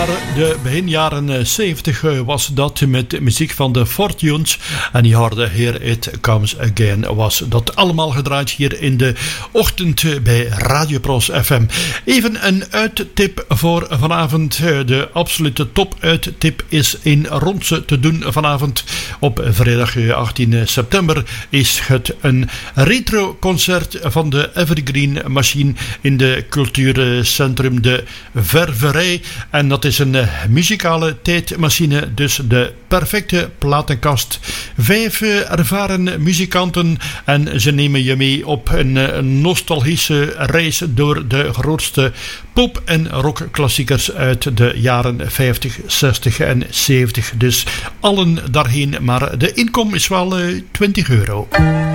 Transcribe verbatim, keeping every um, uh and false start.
naar de begin jaren zeventig was dat met muziek van de Fortunes. En die harde Here It Comes Again was dat allemaal gedraaid hier in de ochtend bij Radio Pros F M. Even een uittip voor vanavond. De absolute top uittip is in Ronse te doen vanavond. Op vrijdag achttien september is het een retro concert van de Evergreen Machine in de cultuurcentrum De Ververij. En dat is een muzikale tijdmachine, dus de perfecte platenkast. Vijf ervaren muzikanten en ze nemen je mee op een nostalgische reis door de grootste pop- en rockklassiekers uit de jaren vijftig, zestig en zeventig. Dus allen daarheen, maar de inkom is wel twintig euro.